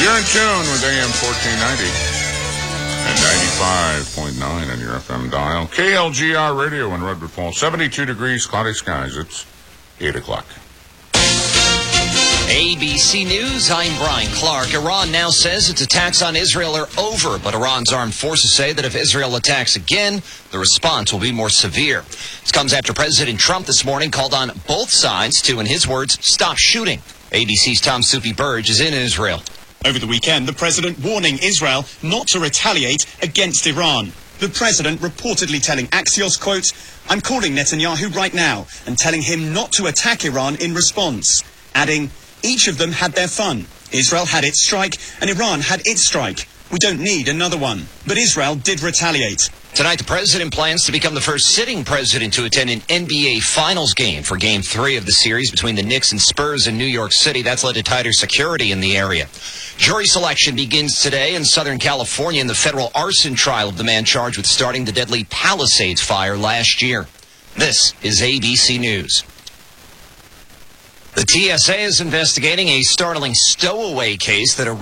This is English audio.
You're in tune with AM 1490 and 95.9 on your FM dial. KLGR Radio in Redwood Falls. 72 degrees, cloudy skies. It's 8 o'clock. ABC News, I'm Brian Clark. Iran now says its attacks on Israel are over, but Iran's armed forces say that if Israel attacks again, the response will be more severe. This comes after President Trump this morning called on both sides to, in his words, stop shooting. ABC's Tom Soupy-Burge is in Israel. Over the weekend, the president warning Israel not to retaliate against Iran. The president reportedly telling Axios, quote, "I'm calling Netanyahu right now and telling him not to attack Iran in response," adding, "Each of them had their fun. Israel had its strike and Iran had its strike. We don't need another one." But Israel did retaliate. Tonight, the president plans to become the first sitting president to attend an NBA Finals game for Game 3 of the series between the Knicks and Spurs in New York City. That's led to tighter security in the area. Jury selection begins today in Southern California in the federal arson trial of the man charged with starting the deadly Palisades fire last year. This is ABC News. The TSA is investigating a startling stowaway case that